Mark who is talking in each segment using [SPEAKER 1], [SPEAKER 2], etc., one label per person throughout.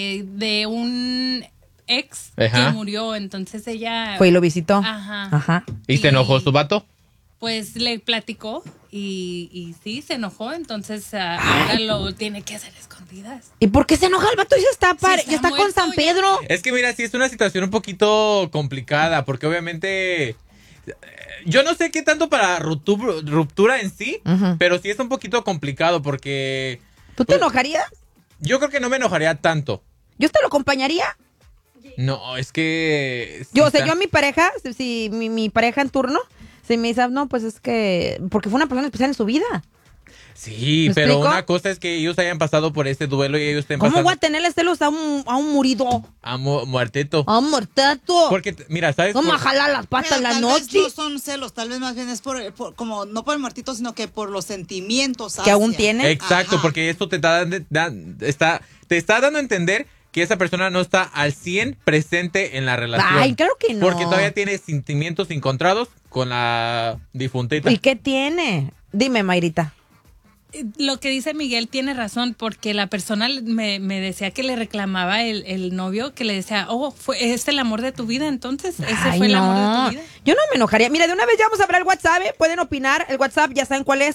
[SPEAKER 1] de un ex
[SPEAKER 2] Ajá.
[SPEAKER 1] que murió, entonces ella...
[SPEAKER 3] Fue y lo visitó.
[SPEAKER 1] Ajá.
[SPEAKER 2] ¿Y se enojó su vato?
[SPEAKER 1] Pues le platicó y sí, se enojó, entonces ahora lo tiene que hacer escondidas.
[SPEAKER 3] ¿Y por qué se enoja el vato? Ya está, ya está con San Pedro.
[SPEAKER 2] Es que mira, sí es una situación un poquito complicada, porque obviamente... Yo no sé qué tanto para ruptura en sí, pero sí es un poquito complicado porque...
[SPEAKER 3] ¿Tú te enojarías?
[SPEAKER 2] Yo creo que no me enojaría tanto.
[SPEAKER 3] ¿Yo te lo acompañaría?
[SPEAKER 2] No, es que...
[SPEAKER 3] Yo, o sea, yo a mi pareja, si mi pareja en turno, si me dice, no, pues es que... Porque fue una persona especial en su vida.
[SPEAKER 2] Sí,
[SPEAKER 3] ¿Me
[SPEAKER 2] pero
[SPEAKER 3] explico?
[SPEAKER 2] una cosa es que ellos hayan pasado por este duelo y ellos estén
[SPEAKER 3] ¿Cómo
[SPEAKER 2] pasando...
[SPEAKER 3] voy a tenerle celos a un murido?
[SPEAKER 2] A muertito.
[SPEAKER 3] A un muertato.
[SPEAKER 2] Porque, mira, ¿sabes?
[SPEAKER 3] ¿Cómo a jalar las patas en la noche?
[SPEAKER 4] Tal vez no son celos, tal vez más bien es como no por el muertito, sino que por los sentimientos
[SPEAKER 3] que aún tiene.
[SPEAKER 2] Exacto,
[SPEAKER 4] Ajá.
[SPEAKER 2] porque esto te está dando a entender que esa persona no está al 100 presente en la relación.
[SPEAKER 3] Ay, claro que no.
[SPEAKER 2] Porque todavía tiene sentimientos encontrados con la difuntita.
[SPEAKER 3] ¿Y qué tiene? Dime, Mayrita.
[SPEAKER 1] Lo que dice Miguel tiene razón, porque la persona me decía que le reclamaba el novio, que le decía, es el amor de tu vida, entonces ese fue el amor de tu vida.
[SPEAKER 3] Yo no me enojaría. Mira, de una vez ya vamos a hablar el WhatsApp, pueden opinar. El WhatsApp ya saben cuál es,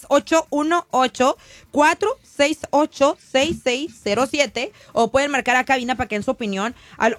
[SPEAKER 3] 818-468-6607, o pueden marcar a cabina para que den su opinión al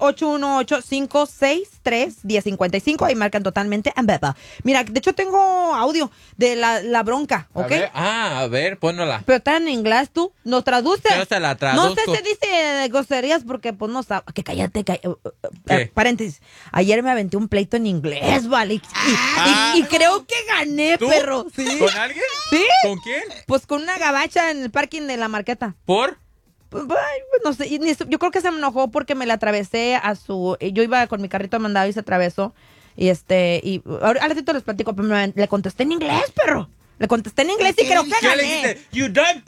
[SPEAKER 3] 818-563-1055, ahí marcan totalmente en beba. Mira, de hecho tengo audio de la bronca, ¿ok?
[SPEAKER 2] A ver, ponla.
[SPEAKER 3] Pero está en inglés, tú. ¿Nos traduces?
[SPEAKER 2] Yo se la traduzco.
[SPEAKER 3] No sé si dice groserías porque pues no sabe. Que cállate.
[SPEAKER 2] ¿Qué?
[SPEAKER 3] Paréntesis. Ayer me aventé un pleito en inglés, ¿vale? Y creo que gané,
[SPEAKER 2] ¿Tú?
[SPEAKER 3] perro. ¿Sí?
[SPEAKER 2] ¿Con alguien?
[SPEAKER 3] ¿Sí?
[SPEAKER 2] ¿Con quién?
[SPEAKER 3] Pues con una gabacha en el parking de la Marqueta.
[SPEAKER 2] ¿Por?
[SPEAKER 3] Pues, no sé, yo creo que se me enojó porque me la atravesé a su... Yo iba con mi carrito mandado y se atravesó. Y ahora al ratito les platico, pero le contesté en inglés, perro. Le contesté en inglés y creo que
[SPEAKER 2] ¿Qué
[SPEAKER 3] gané.
[SPEAKER 2] le dijiste? You don't...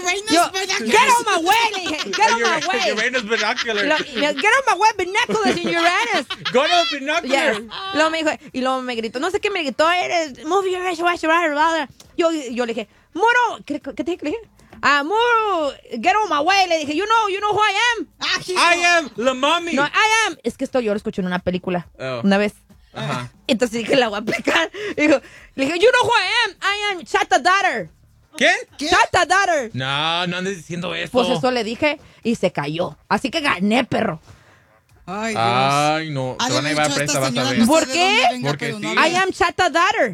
[SPEAKER 3] Get on my way, le dije. Get on my way.
[SPEAKER 2] Uranus binocular.
[SPEAKER 3] Get on my way, binoculars in Uranus.
[SPEAKER 2] Go to the binocular.
[SPEAKER 3] Yes. Luego me dijo, y luego me gritó, no sé qué me gritó, move your ass, yo le dije, Moro, ¿qué te dije que le dije? Moro, get on my way, le dije, you know who I am.
[SPEAKER 2] I am la mommy.
[SPEAKER 3] No, I am. Es que esto yo lo escuché en una película, una vez.
[SPEAKER 2] Ajá.
[SPEAKER 3] Entonces dije, la voy a aplicar. Le dije, you know who I am Chata Daughter.
[SPEAKER 2] ¿Qué?
[SPEAKER 3] Chata Daughter.
[SPEAKER 2] No andes diciendo eso.
[SPEAKER 3] Pues eso le dije y se cayó. Así que gané, perro.
[SPEAKER 4] Ay, Dios.
[SPEAKER 2] Ay, no. Se van a llevar presa, vas a ver.
[SPEAKER 3] ¿Por qué?
[SPEAKER 2] Porque sí.
[SPEAKER 3] I am Chata Daughter.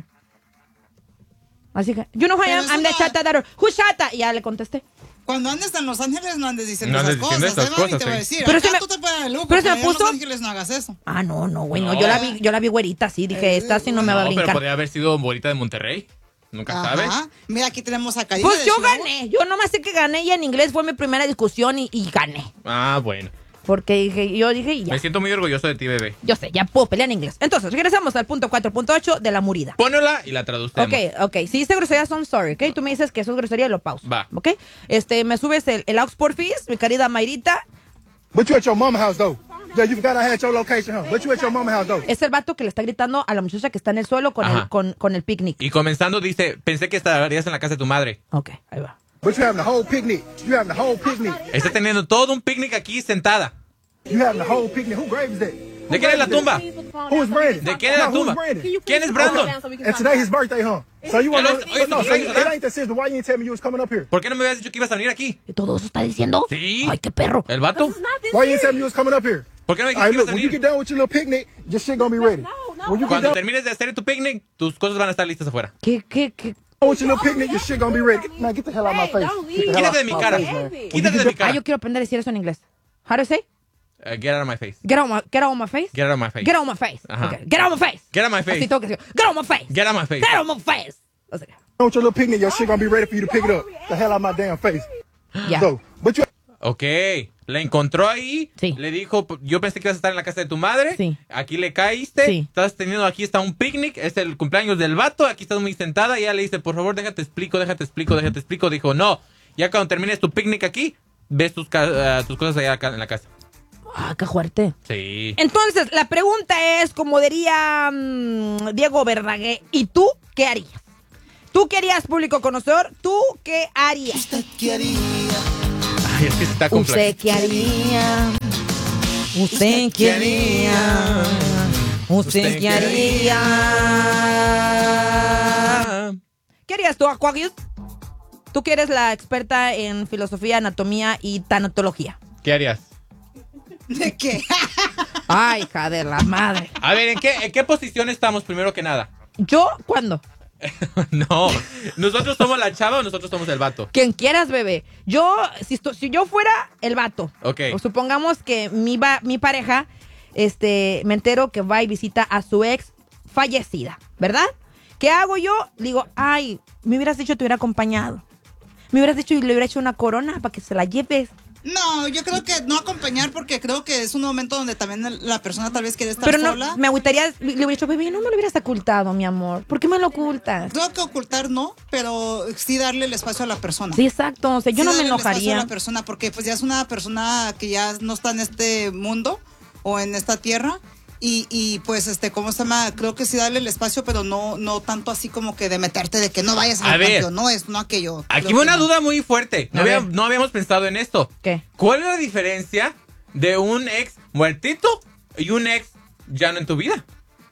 [SPEAKER 3] Así que, you know who I am? I'm the Chata Daughter. Who's Chata? Y ya le contesté.
[SPEAKER 4] Cuando andes en Los Ángeles no andes diciendo
[SPEAKER 2] No
[SPEAKER 4] esas
[SPEAKER 2] andes diciendo
[SPEAKER 4] cosas.
[SPEAKER 2] esas
[SPEAKER 4] Mami,
[SPEAKER 2] cosas,
[SPEAKER 4] te voy a
[SPEAKER 2] sí.
[SPEAKER 4] decir.
[SPEAKER 3] Pero
[SPEAKER 4] Acá
[SPEAKER 3] se me-
[SPEAKER 4] tú te pones el lujo,
[SPEAKER 3] pero se me
[SPEAKER 4] allá en
[SPEAKER 3] puso-
[SPEAKER 4] Los Ángeles no hagas eso.
[SPEAKER 3] No, güey, no.
[SPEAKER 2] No.
[SPEAKER 3] Yo la vi güerita así. Dije, esta sí no me va a
[SPEAKER 2] No, pero
[SPEAKER 3] brincar.
[SPEAKER 2] podría haber sido bolita de Monterrey. Nunca sabes.
[SPEAKER 4] Ajá. Mira, aquí tenemos a Karina.
[SPEAKER 3] Pues
[SPEAKER 4] de
[SPEAKER 3] yo
[SPEAKER 4] Chihuahua.
[SPEAKER 3] gané. Yo nomás sé que gané y en inglés fue mi primera discusión y gané.
[SPEAKER 2] Ah, bueno.
[SPEAKER 3] Porque yo dije y ya.
[SPEAKER 2] Me siento muy orgulloso de ti, bebé.
[SPEAKER 3] Yo sé, ya puedo pelear en inglés. Entonces, regresamos al punto 4.8 de la murida.
[SPEAKER 2] Pónela y la traducemos.
[SPEAKER 3] Ok. Si dice groserías, I'm sorry, ¿ok? Tú me dices que eso es grosería y lo pauso.
[SPEAKER 2] Va.
[SPEAKER 3] ¿Ok? Me subes el aux porfis, mi querida Mayrita.
[SPEAKER 5] But you at your mama house though. Yeah, you forgot I had your location, huh? But you at your mama house though.
[SPEAKER 3] Es el vato que le está gritando a la muchacha que está en el suelo con
[SPEAKER 2] Ajá.
[SPEAKER 3] con el picnic.
[SPEAKER 2] Y comenzando dice, pensé que estarías en la casa de tu madre.
[SPEAKER 3] Ok, ahí va.
[SPEAKER 5] But you having the whole picnic. You having the whole picnic.
[SPEAKER 2] Está teniendo todo un picnic aquí sentada.
[SPEAKER 5] You having the whole picnic. Who grave is that?
[SPEAKER 2] ¿De quién es la tumba?
[SPEAKER 5] Who is Brandon?
[SPEAKER 2] ¿De quién es la
[SPEAKER 5] No, who's
[SPEAKER 2] tumba?
[SPEAKER 5] Brandon?
[SPEAKER 2] ¿Quién es Brandon?
[SPEAKER 5] And today his birthday, huh? So you want
[SPEAKER 2] Hello,
[SPEAKER 5] to
[SPEAKER 2] oye,
[SPEAKER 5] no,
[SPEAKER 2] ¿tú
[SPEAKER 5] so
[SPEAKER 2] quieres
[SPEAKER 5] it
[SPEAKER 2] hablar?
[SPEAKER 5] ain't that serious. Why you didn't tell me you was coming up here?
[SPEAKER 2] ¿Por qué no me habías dicho que ibas a venir aquí?
[SPEAKER 3] ¿Todo eso está diciendo?
[SPEAKER 2] Sí.
[SPEAKER 3] Ay, qué perro.
[SPEAKER 2] ¿El vato?
[SPEAKER 5] Why you didn't tell me you was coming up here?
[SPEAKER 2] ¿Por qué no me
[SPEAKER 5] All
[SPEAKER 2] dijiste
[SPEAKER 5] right,
[SPEAKER 2] que
[SPEAKER 5] look,
[SPEAKER 2] ibas a
[SPEAKER 5] when you
[SPEAKER 2] venir?
[SPEAKER 5] get done with your little picnic, your shit gonna be ready. When you get
[SPEAKER 2] Cuando
[SPEAKER 5] done
[SPEAKER 2] termines de hacer tu picnic, tus cosas van a estar listas afuera.
[SPEAKER 3] ¿Qué?
[SPEAKER 5] with your little picnic, your shit gonna be ready. Man, get the hell out of my face. Get the hell
[SPEAKER 2] Quítate de
[SPEAKER 5] out
[SPEAKER 2] mi
[SPEAKER 5] of my
[SPEAKER 2] cara.
[SPEAKER 5] face, man.
[SPEAKER 2] Quítate de mi
[SPEAKER 3] Ah,
[SPEAKER 2] cara.
[SPEAKER 3] yo quiero aprender a decir eso en inglés. How to say?
[SPEAKER 2] Get out of my face.
[SPEAKER 3] Get out my face?
[SPEAKER 2] Get out of my face.
[SPEAKER 3] Get out my face.
[SPEAKER 2] Ajá.
[SPEAKER 3] Okay. Get out my face.
[SPEAKER 2] Get out my face.
[SPEAKER 3] Así tengo que decir. Get out my face.
[SPEAKER 2] Get out my face.
[SPEAKER 3] Get out my face. O sea,
[SPEAKER 5] With your little picnic, your shit gonna be ready for you to pick it up. The hell out of my damn face.
[SPEAKER 3] ya.
[SPEAKER 5] So, but you
[SPEAKER 2] Ok, la encontró ahí,
[SPEAKER 3] Sí.
[SPEAKER 2] le dijo, yo pensé que ibas a estar en la casa de tu madre,
[SPEAKER 3] Sí.
[SPEAKER 2] aquí le caíste,
[SPEAKER 3] Sí.
[SPEAKER 2] estás teniendo, aquí está un picnic, es el cumpleaños del vato, aquí estás muy sentada, y ella le dice, por favor, déjate explico, dijo, no, ya cuando termines tu picnic aquí, ves tus cosas allá acá en la casa.
[SPEAKER 3] Ah, qué fuerte.
[SPEAKER 2] Sí.
[SPEAKER 3] Entonces, la pregunta es, como diría Diego Verdaguer, ¿y tú qué harías? ¿Tú qué harías, público conocedor? ¿Tú qué harías?
[SPEAKER 4] ¿Usted qué haría?
[SPEAKER 2] Ay, es que se está
[SPEAKER 3] ¿Usted qué haría? ¿Usted qué haría? ¿Usted qué haría? ¿Qué harías tú, Aquarius? Tú que eres la experta en filosofía, anatomía y tanatología.
[SPEAKER 2] ¿Qué harías?
[SPEAKER 4] ¿De qué?
[SPEAKER 3] Ay, hija de la madre.
[SPEAKER 2] A ver, ¿en qué posición estamos primero que nada?
[SPEAKER 3] ¿Yo? ¿Cuándo?
[SPEAKER 2] No, ¿nosotros somos la chava o nosotros somos el vato?
[SPEAKER 3] Quien quieras, bebé. Yo, si yo fuera el vato,
[SPEAKER 2] Ok.
[SPEAKER 3] o supongamos que mi pareja, me entero que va y visita a su ex fallecida, ¿verdad? ¿Qué hago yo? Digo, ay, me hubieras dicho que te hubiera acompañado. Me hubieras dicho y le hubiera hecho una corona para que se la lleves.
[SPEAKER 4] No, yo creo que no acompañar porque creo que es un momento donde también la persona tal vez quiere estar
[SPEAKER 3] Pero no,
[SPEAKER 4] sola.
[SPEAKER 3] me agüitaría, le hubiera dicho, bebé, no me lo hubieras ocultado, mi amor. ¿Por qué me lo ocultas?
[SPEAKER 4] Creo que ocultar no, pero sí darle el espacio a la persona.
[SPEAKER 3] Sí, exacto. O sea, yo
[SPEAKER 4] Sí
[SPEAKER 3] no me
[SPEAKER 4] darle el espacio a
[SPEAKER 3] enojaría.
[SPEAKER 4] la persona porque pues ya es una persona que ya no está en este mundo o en esta tierra. Y pues, ¿cómo se llama? Creo que sí darle el espacio, pero no tanto así como que de meterte de que no vayas
[SPEAKER 2] A
[SPEAKER 4] al
[SPEAKER 2] ver.
[SPEAKER 4] panteón, no aquello.
[SPEAKER 2] Aquí
[SPEAKER 4] Creo
[SPEAKER 2] va
[SPEAKER 4] que
[SPEAKER 2] una
[SPEAKER 4] no.
[SPEAKER 2] duda muy fuerte. No habíamos pensado en esto.
[SPEAKER 3] ¿Qué?
[SPEAKER 2] ¿Cuál es la diferencia de un ex muertito y un ex ya no en tu vida?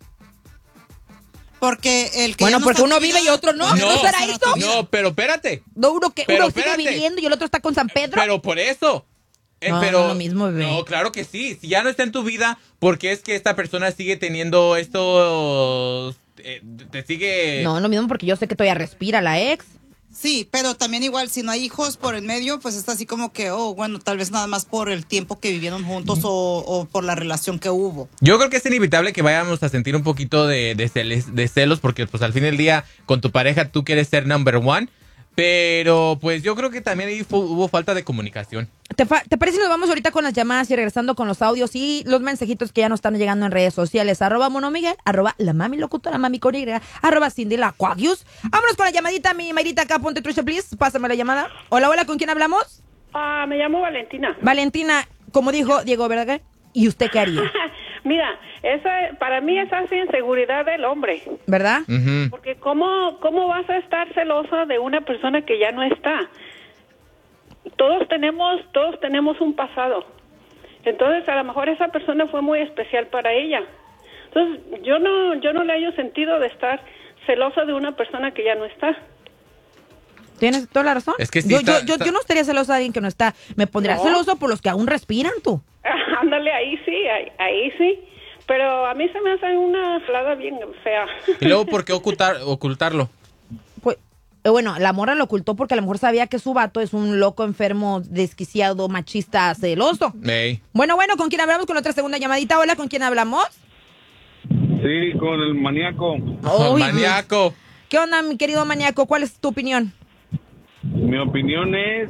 [SPEAKER 4] Porque el que
[SPEAKER 3] Bueno,
[SPEAKER 4] ya no
[SPEAKER 3] porque
[SPEAKER 4] está en
[SPEAKER 3] uno
[SPEAKER 4] tu
[SPEAKER 3] vive
[SPEAKER 4] vida,
[SPEAKER 3] y otro no. ¿No será eso?
[SPEAKER 2] No, pero espérate.
[SPEAKER 3] No, uno
[SPEAKER 2] Pero
[SPEAKER 3] sigue
[SPEAKER 2] espérate.
[SPEAKER 3] viviendo y el otro está con San Pedro.
[SPEAKER 2] Pero por eso.
[SPEAKER 3] No,
[SPEAKER 2] pero,
[SPEAKER 3] no es lo mismo, bebé.
[SPEAKER 2] No, claro que sí. Si ya no está en tu vida, porque es que esta persona sigue teniendo estos... te sigue...
[SPEAKER 3] No, es lo mismo porque yo sé que todavía respira la ex.
[SPEAKER 4] Sí, pero también igual, si no hay hijos por el medio, pues está así como que, bueno, tal vez nada más por el tiempo que vivieron juntos o por la relación que hubo.
[SPEAKER 2] Yo creo que es inevitable que vayamos a sentir un poquito de celos, porque pues al fin del día, con tu pareja tú quieres ser number one, pero pues yo creo que también ahí hubo falta de comunicación.
[SPEAKER 3] ¿Te parece si nos vamos ahorita con las llamadas y regresando con los audios y los mensajitos que ya nos están llegando en redes sociales? @monomiguel, @la mami locutora, mami con Y, @Cindy la Quagius. Vámonos con la llamadita, mi Mayrita acá, ponte trucha, please. Pásame la llamada. Hola, hola, ¿con quién hablamos?
[SPEAKER 6] Me llamo Valentina.
[SPEAKER 3] Valentina, como dijo Diego, ¿verdad? ¿Y usted qué haría?
[SPEAKER 6] Mira, para mí esa es inseguridad del hombre.
[SPEAKER 3] ¿Verdad?
[SPEAKER 2] Ujú.
[SPEAKER 6] Porque ¿cómo vas a estar celosa de una persona que ya no está? Todos tenemos un pasado. Entonces, a lo mejor esa persona fue muy especial para ella. Entonces, yo no le hallo sentido de estar celosa de una persona que ya no está.
[SPEAKER 3] Tienes toda la razón.
[SPEAKER 2] Es que sí
[SPEAKER 3] yo no estaría celosa de alguien que no está. Me pondría
[SPEAKER 6] No.
[SPEAKER 3] celoso por los que aún respiran, tú.
[SPEAKER 6] Ándale, ahí sí. Pero a mí se me hace una jalada bien fea.
[SPEAKER 2] Y luego, ¿por qué ocultarlo?
[SPEAKER 3] Pues, bueno, la morra lo ocultó porque a lo mejor sabía que su vato es un loco, enfermo, desquiciado, machista, celoso.
[SPEAKER 2] Ey.
[SPEAKER 3] Bueno, ¿con quién hablamos? Con otra segunda llamadita. Hola, ¿con quién hablamos?
[SPEAKER 7] Sí, con el maníaco.
[SPEAKER 3] Uy,
[SPEAKER 2] Maníaco.
[SPEAKER 3] ¿Qué onda, mi querido maníaco? ¿Cuál es tu opinión?
[SPEAKER 7] Mi opinión es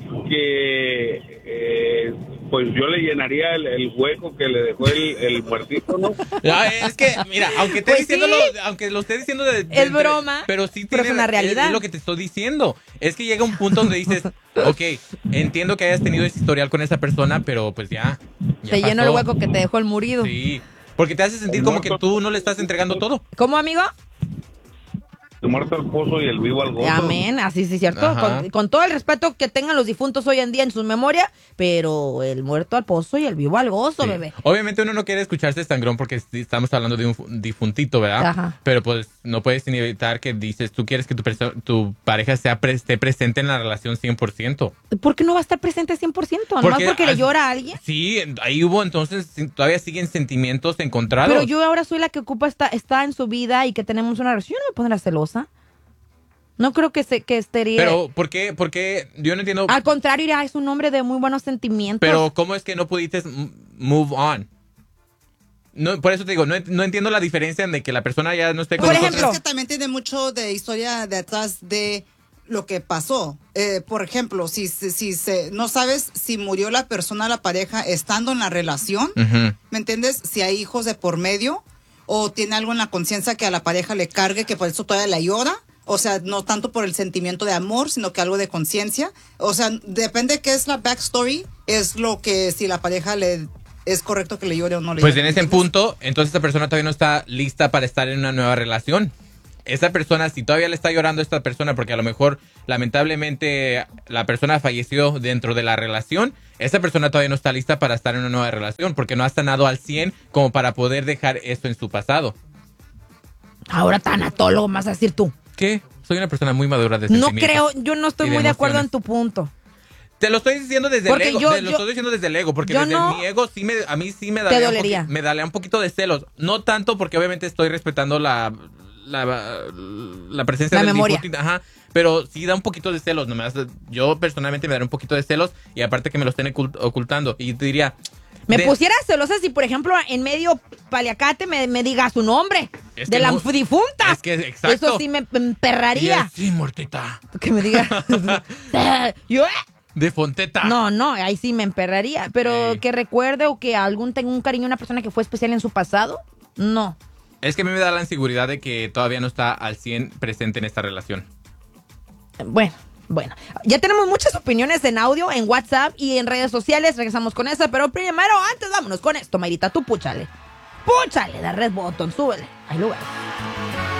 [SPEAKER 7] que pues yo le llenaría el hueco que le dejó el muertito, ¿no?
[SPEAKER 2] Es que, mira, aunque
[SPEAKER 3] Pues sí.
[SPEAKER 2] aunque lo esté diciendo de
[SPEAKER 3] Es broma,
[SPEAKER 2] pero sí
[SPEAKER 3] pero
[SPEAKER 2] tiene,
[SPEAKER 3] es una realidad.
[SPEAKER 2] Es lo que te estoy diciendo. Es que llega un punto donde dices, ok, entiendo que hayas tenido ese historial con esa persona, pero pues ya
[SPEAKER 3] Te lleno el
[SPEAKER 2] pasó.
[SPEAKER 3] hueco que te dejó el murido.
[SPEAKER 2] Sí, porque te hace sentir como que tú no le estás entregando todo.
[SPEAKER 3] ¿Cómo, amigo?
[SPEAKER 7] El muerto al pozo y el vivo al gozo.
[SPEAKER 3] Amén, así sí, cierto.
[SPEAKER 2] Ajá.
[SPEAKER 3] Con todo el respeto que tengan los difuntos hoy en día en su memoria, pero el muerto al pozo y el vivo al gozo,
[SPEAKER 2] Sí.
[SPEAKER 3] bebé.
[SPEAKER 2] Obviamente uno no quiere escucharse sangrón porque estamos hablando de un difuntito, ¿verdad?
[SPEAKER 3] Ajá.
[SPEAKER 2] Pero pues no puedes ni evitar que dices, tú quieres que tu pareja esté presente en la relación 100%.
[SPEAKER 3] ¿Por qué no va a estar presente 100%? ¿Nomás porque le llora a alguien?
[SPEAKER 2] Sí, ahí hubo entonces, todavía siguen sentimientos encontrados.
[SPEAKER 3] Pero yo ahora soy la que ocupa está en su vida y que tenemos una relación. Yo no me pondré celosa. No creo que estaría...
[SPEAKER 2] Pero, ¿por qué? Porque yo no entiendo.
[SPEAKER 3] Al contrario, Ira, es un hombre de muy buenos sentimientos.
[SPEAKER 2] Pero, ¿cómo es que no pudiste move on? No, por eso te digo, no entiendo la diferencia en de que la persona ya no esté con
[SPEAKER 3] Por
[SPEAKER 2] nosotros.
[SPEAKER 3] ejemplo,
[SPEAKER 4] Es que también tiene mucho de historia detrás de lo que pasó. Por ejemplo, si no sabes si murió la persona, la pareja, estando en la relación,
[SPEAKER 2] Ujú.
[SPEAKER 4] ¿me entiendes? Si hay hijos de por medio o tiene algo en la conciencia que a la pareja le cargue, que por eso todavía la llora. O sea, no tanto por el sentimiento de amor, sino que algo de conciencia. O sea, depende qué es la backstory, es lo que si la pareja es correcto que le llore o no le
[SPEAKER 2] Pues
[SPEAKER 4] llore.
[SPEAKER 2] en ese punto, entonces esta persona todavía no está lista para estar en una nueva relación. esa persona, si todavía le está llorando a esta persona, porque a lo mejor, lamentablemente, la persona falleció dentro de la relación, esa persona todavía no está lista para estar en una nueva relación, porque no ha sanado al 100 como para poder dejar esto en su pasado.
[SPEAKER 3] Ahora tanatólogo, vas a decir tú.
[SPEAKER 2] ¿Qué? Soy una persona muy madura de
[SPEAKER 3] No
[SPEAKER 2] sentimientos.
[SPEAKER 3] creo, yo no estoy
[SPEAKER 2] y de
[SPEAKER 3] muy de acuerdo
[SPEAKER 2] emociones.
[SPEAKER 3] en tu punto.
[SPEAKER 2] Te lo estoy diciendo desde
[SPEAKER 3] Porque
[SPEAKER 2] el ego.
[SPEAKER 3] yo-
[SPEAKER 2] Te lo estoy diciendo desde el ego. Porque
[SPEAKER 3] yo
[SPEAKER 2] desde
[SPEAKER 3] no-
[SPEAKER 2] mi ego a mí sí me
[SPEAKER 3] Te dolería.
[SPEAKER 2] me daría un poquito de celos. No tanto porque obviamente estoy respetando la presencia
[SPEAKER 3] La
[SPEAKER 2] del
[SPEAKER 3] memoria.
[SPEAKER 2] difunto. Ajá. Pero sí da un poquito de celos. Nomás, yo personalmente me daría un poquito de celos. Y aparte que me lo estén ocultando. Y te diría...
[SPEAKER 3] Me
[SPEAKER 2] de-
[SPEAKER 3] pusiera celosa si, por ejemplo, en medio paliacate me diga su nombre.
[SPEAKER 2] Es
[SPEAKER 3] De
[SPEAKER 2] que
[SPEAKER 3] la
[SPEAKER 2] no-
[SPEAKER 3] difunta.
[SPEAKER 2] es que, exacto.
[SPEAKER 3] Eso sí me emperraría.
[SPEAKER 2] Sí, muertita.
[SPEAKER 3] Que me diga. Yo,
[SPEAKER 2] De Fonteta.
[SPEAKER 3] no, ahí sí me emperraría. Pero
[SPEAKER 2] Ey.
[SPEAKER 3] que recuerde o que algún tenga un cariño a una persona que fue especial en su pasado, no.
[SPEAKER 2] Es que a mí me da la inseguridad de que todavía no está al 100 presente en esta relación.
[SPEAKER 3] Bueno. Ya tenemos muchas opiniones en audio, en WhatsApp y en redes sociales. Regresamos con esa, pero primero, antes vámonos con esto, Mayrita. Tú púchale. Púchale, la red botón, súbele. Hay lugar.